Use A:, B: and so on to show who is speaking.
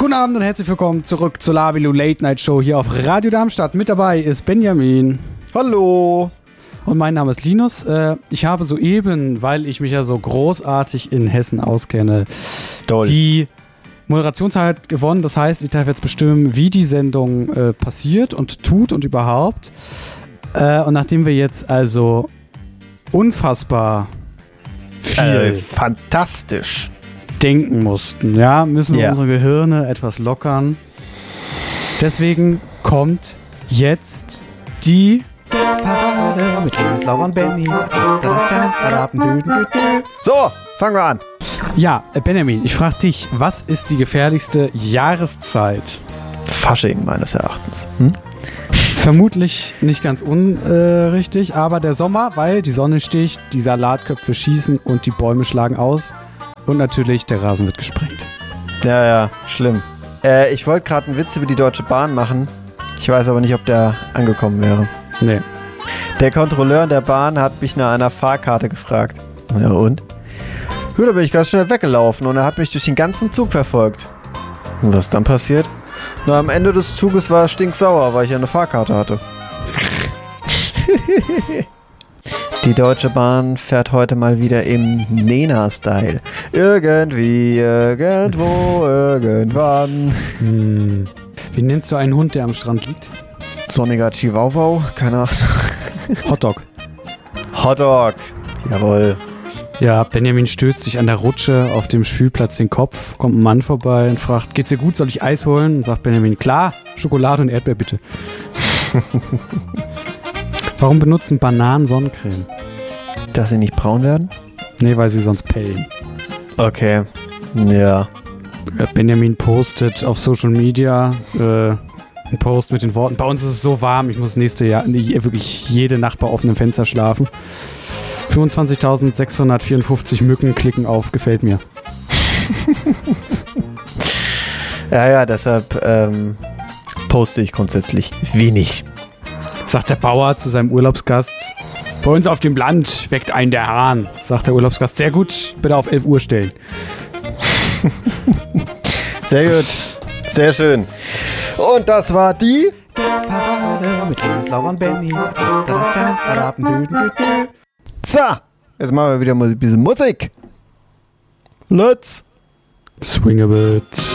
A: Guten Abend und herzlich willkommen zurück zur Lavilu Late Night Show hier auf Radio Darmstadt. Mit dabei ist Benjamin.
B: Hallo.
A: Und mein Name ist Linus. Ich habe soeben, weil ich mich ja so großartig in Hessen auskenne, die Moderationszeit gewonnen. Das heißt, ich darf jetzt bestimmen, wie die Sendung passiert und tut und überhaupt. Und nachdem wir jetzt also unfassbar viel
B: fantastisch
A: denken mussten, ja, müssen wir unsere Gehirne etwas lockern. Deswegen kommt jetzt die Parade mit Linus, Laura und Benny.
B: So, fangen wir an.
A: Ja, Benjamin, ich frage dich, was ist die gefährlichste Jahreszeit?
B: Fasching meines Erachtens.
A: Vermutlich nicht ganz unrichtig, aber der Sommer, weil die Sonne sticht, die Salatköpfe schießen und die Bäume schlagen aus. Und natürlich, der Rasen wird gesprengt.
B: Ja, schlimm. Ich wollte gerade einen Witz über die Deutsche Bahn machen. Ich weiß aber nicht, ob der angekommen wäre.
A: Nee.
B: Der Kontrolleur der Bahn hat mich nach einer Fahrkarte gefragt. Ja und? Ja, da bin ich ganz schnell weggelaufen und er hat mich durch den ganzen Zug verfolgt. Und was dann passiert? Na, am Ende des Zuges war er stinksauer, weil ich eine Fahrkarte hatte. Die Deutsche Bahn fährt heute mal wieder im Nena-Style. Irgendwie, irgendwo, irgendwann.
A: Wie nennst du einen Hund, der am Strand liegt?
B: Sonniger Chihuahua? Keine Ahnung.
A: Hotdog.
B: Hotdog. Jawohl.
A: Ja, Benjamin stößt sich an der Rutsche auf dem Spielplatz den Kopf, kommt ein Mann vorbei und fragt, geht's dir gut, soll ich Eis holen? Und sagt Benjamin, klar, Schokolade und Erdbeer bitte. Warum benutzen Bananen Sonnencreme?
B: Dass sie nicht braun werden?
A: Nee, weil sie sonst pellen.
B: Okay, ja.
A: Benjamin postet auf Social Media einen Post mit den Worten, bei uns ist es so warm, ich muss nächstes Jahr wirklich jede Nacht bei offenem Fenster schlafen. 25.654 Mücken klicken auf, gefällt mir.
B: Ja, deshalb poste ich grundsätzlich wenig.
A: Sagt der Bauer zu seinem Urlaubsgast, bei uns auf dem Land weckt einen der Hahn. Sagt der Urlaubsgast, sehr gut, bitte auf 11 Uhr stellen.
B: Sehr gut, sehr schön. Und das war die
A: Parade mit Linus, Laura und Benny.
B: So, jetzt machen wir wieder mal ein bisschen Musik. Let's
A: swing a bit.